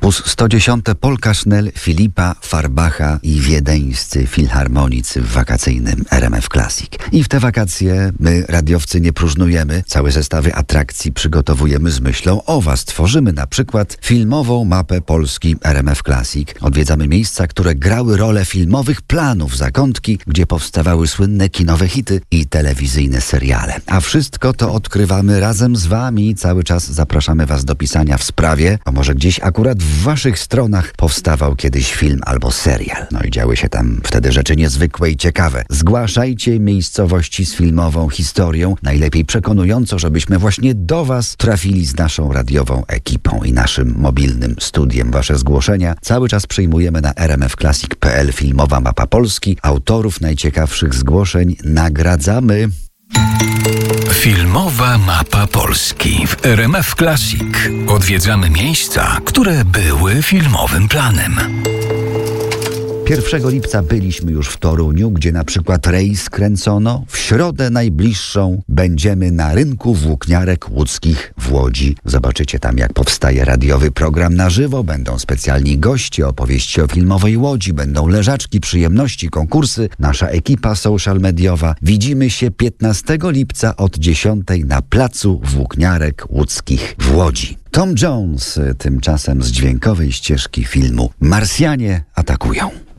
Opus 110 Polka Schnell, Filipa Farbacha i wiedeńscy filharmonicy w wakacyjnym RMF Classic. I w te wakacje my, radiowcy, nie próżnujemy. Całe zestawy atrakcji przygotowujemy z myślą o Was. Tworzymy na przykład filmową mapę Polski RMF Classic. Odwiedzamy miejsca, które grały rolę filmowych planów, zakątki, gdzie powstawały słynne kinowe hity i telewizyjne seriale. A wszystko to odkrywamy razem z Wami. Cały czas zapraszamy Was do pisania w sprawie, a może gdzieś akurat w Waszych stronach powstawał kiedyś film albo serial. No i działy się tam wtedy rzeczy niezwykłe i ciekawe. Zgłaszajcie miejscowości z filmową historią, najlepiej przekonująco, żebyśmy właśnie do Was trafili z naszą radiową ekipą i naszym mobilnym studiem. Wasze zgłoszenia cały czas przyjmujemy na rmfclassic.pl. Filmowa mapa Polski. Autorów najciekawszych zgłoszeń nagradzamy. Filmowa mapa Polski w RMF Classic. Odwiedzamy miejsca, które były filmowym planem. 1 lipca byliśmy już w Toruniu, gdzie na przykład rejs kręcono. W środę najbliższą będziemy na rynku włókniarek łódzkich w Łodzi. Zobaczycie tam, jak powstaje radiowy program na żywo. Będą specjalni goście, opowieści o filmowej Łodzi, będą leżaczki, przyjemności, konkursy, nasza ekipa social mediowa. Widzimy się 15 lipca od 10 na placu włókniarek łódzkich w Łodzi. Tom Jones tymczasem z dźwiękowej ścieżki filmu Marsjanie atakują.